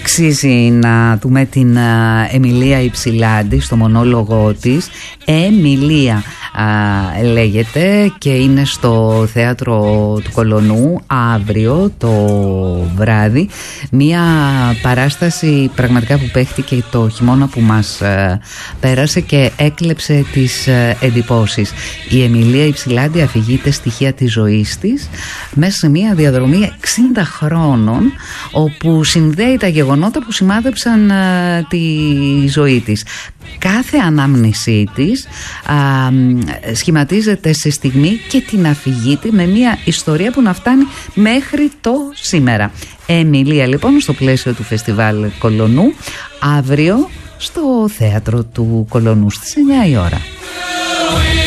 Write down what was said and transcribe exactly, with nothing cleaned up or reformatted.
Αξίζει να δούμε την Εμιλία Υψηλάντη στο μονόλογο της. Εμιλία α, λέγεται και είναι στο Θέατρο του Κολονού αύριο το βράδυ. Μια παράσταση πραγματικά που παίχτηκε το χειμώνα που μας α, πέρασε και έκλεψε τις α, εντυπώσεις. Η Εμιλία Υψηλάντη αφηγείται στοιχεία της ζωής της μέσα σε μια διαδρομή εξήντα χρόνων, όπου συνδέει τα γεγονότα που σημάδεψαν α, τη ζωή της. Κάθε ανάμνησή της α, σχηματίζεται σε στιγμή και την αφηγείται με μια ιστορία που να φτάνει μέχρι το σήμερα. Εμιλία λοιπόν στο πλαίσιο του Φεστιβάλ Κολονού αύριο στο Θέατρο του Κολονού στις εννιά η ώρα.